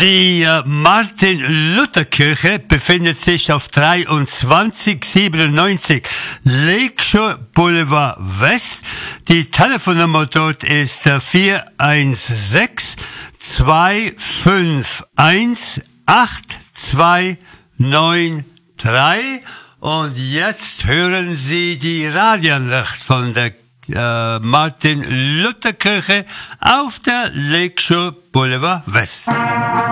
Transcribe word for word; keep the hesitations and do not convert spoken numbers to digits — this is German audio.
Die äh, Martin-Luther-Kirche befindet sich auf dreiundzwanzig siebenundneunzig Lakeshore Boulevard West. Die Telefonnummer dort ist äh, vier eins sechs, zwei fünf eins, acht zwei neun drei. Und jetzt hören Sie die Radionachricht von der äh, Martin-Luther-Kirche auf der Lakeshore Boulevard West.